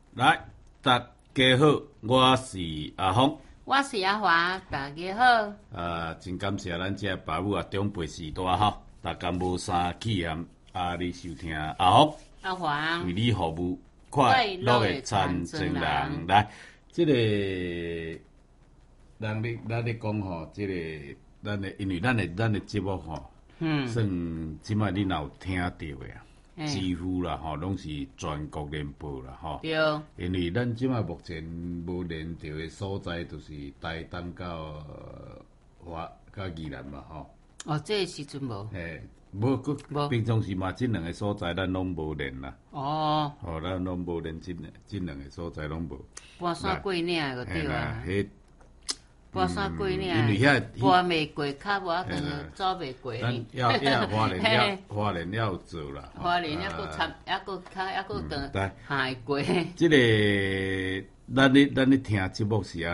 来，大家好，我是阿峰， 我是阿华，大家好。 真感谢咱这爸母长辈时代吼，大家无三气焰，你收听阿峰、 阿华为你服务，快乐的参政人。来，这个咱咧讲吼，这个因为咱的节目吼，算即摆你若有听到的啊。几乎啦吼，拢是全国联播啦吼。 对。 因为咱即摆目前无连着的所在，就是台东到宜兰嘛吼。 哦，这个时阵无。 嘿，无平常时嘛，这两个所在咱拢无连啦。 哦。 哦，咱拢无连这两个所在拢无。 搬山过岭个对啊。 迄搬山过岭， 因为遐搬袂过，脚无啊长走袂过。 咱要花莲要做啦。 花莲还佫长，还佫长，还佫长，下过。 这个咱咧听节目时啊。